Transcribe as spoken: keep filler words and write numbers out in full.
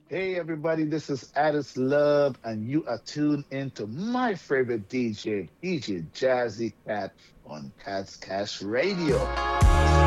Hey everybody, this is Addis Love, and you are tuned into my favorite D J, D J Jazzy Cat on Cat's Cash Radio.